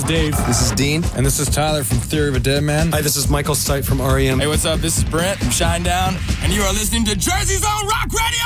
is Dave. This is Dean. And this is Tyler from Theory of a Dead Man. Hi, this is Michael Stipe from REM. Hey, what's up? This is Brent from Shinedown. And you are listening to Jersey's Own Rock Radio!